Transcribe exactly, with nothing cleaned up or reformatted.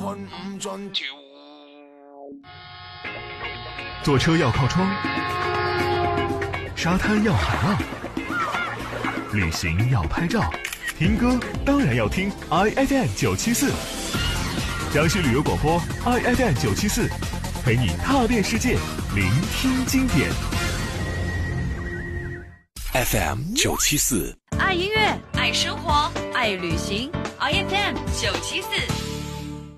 准唔准跳？ 坐车要靠窗，沙滩要海浪，旅行要拍照，听歌当然要听 I F M 九七四，江西旅游广播 I F M 九七四，陪你踏遍世界，聆听经典。 F M 九七四， 爱音乐，爱生活，爱旅行 ，I F M 九七四。